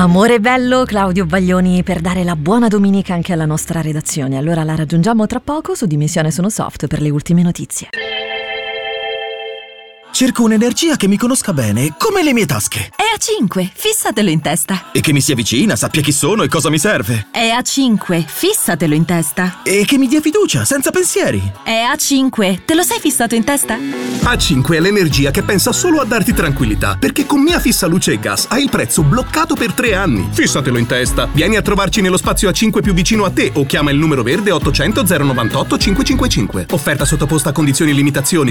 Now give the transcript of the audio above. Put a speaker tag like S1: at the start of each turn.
S1: Amore bello, Claudio Baglioni per dare la buona domenica anche alla nostra redazione. Allora la raggiungiamo tra poco su Dimensione Sono Soft per le ultime notizie.
S2: Cerco un'energia che mi conosca bene, come le mie tasche.
S3: EA5, fissatelo in testa.
S2: E che mi sia vicina, sappia chi sono e cosa mi serve.
S3: EA5, fissatelo in testa.
S2: E che mi dia fiducia, senza pensieri.
S3: EA5, te lo sei fissato in testa?
S4: A5 è l'energia che pensa solo a darti tranquillità, perché con Mia Fissa Luce e Gas hai il prezzo bloccato per 3 anni. Fissatelo in testa. Vieni a trovarci nello spazio A5 più vicino a te o chiama il numero verde 800 098 555. Offerta sottoposta a condizioni e limitazioni.